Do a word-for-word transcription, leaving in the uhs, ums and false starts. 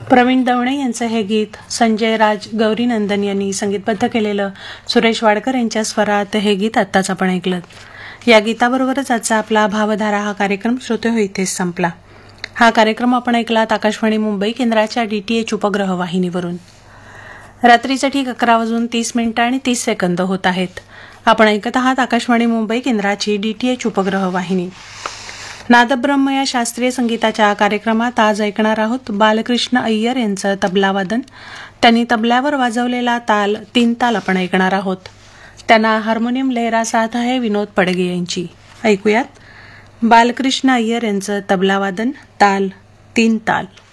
प्रवीण दवणे यांचं हे गीत संजय राज गौरीनंदन यांनी संगीतबद्ध केलेलं सुरेश वाडकर यांच्या स्वरात हे गीत आत्ताच आपण ऐकलं. या गीताबरोबरच आजचा आपला भावधारा हा कार्यक्रम श्रोते हो इथेच संपला. हा कार्यक्रम आपण ऐकलात आकाशवाणी मुंबई केंद्राच्या डीटीएच उपग्रह वाहिनीवरून. रात्रीचे ठीक अकरा वाजून तीस मिनिटं आणि तीस सेकंद होत आहेत. आपण ऐकत आहात आकाशवाणी मुंबई केंद्राची डीटीएच उपग्रह वाहिनी. नादब्रह्म या शास्त्रीय संगीताच्या कार्यक्रमात आज ऐकणार आहोत बालकृष्ण अय्यर यांचं तबलावादन. त्यांनी तबल्यावर वाजवलेला ताल तीन ताल आपण ऐकणार आहोत. त्यांना हार्मोनियम लहरा साथ आहे विनोद पडगे यांची. ऐकूयात बालकृष्ण अय्यर यांचं तबलावादन ताल तीन ताल.